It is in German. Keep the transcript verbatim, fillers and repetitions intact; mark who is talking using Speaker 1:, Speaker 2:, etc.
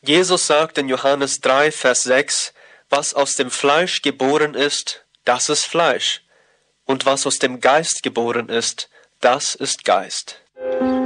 Speaker 1: Jesus sagt in Johannes drei, Vers sechs, was aus dem Fleisch geboren ist, das ist Fleisch, und was aus dem Geist geboren ist, das ist Geist.